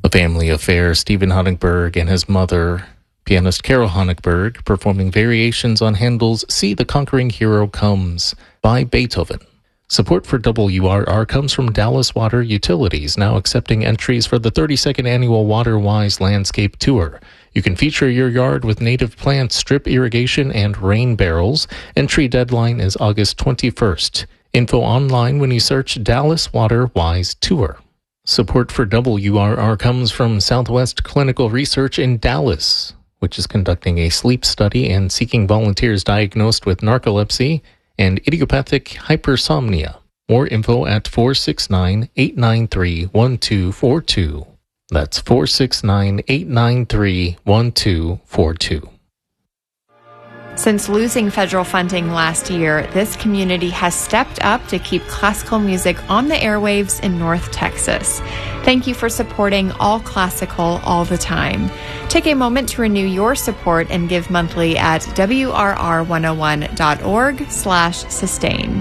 family affair. Stephen Honigberg and his mother, pianist Carol Honigberg, performing variations on Handel's See the Conquering Hero Comes by Beethoven. Support for WRR comes from Dallas Water Utilities, now accepting entries for the 32nd annual WaterWise Landscape Tour. You can feature your yard with native plants, strip irrigation, and rain barrels. Entry deadline is August 21st. Info online when you search Dallas Water Wise Tour. Support for WRR comes from Southwest Clinical Research in Dallas, which is conducting a sleep study and seeking volunteers diagnosed with narcolepsy and idiopathic hypersomnia. More info at 469-893-1242. That's 469-893-1242. Since losing federal funding last year, this community has stepped up to keep classical music on the airwaves in North Texas. Thank you for supporting all classical all the time. Take a moment to renew your support and give monthly at WRR101.org/sustain.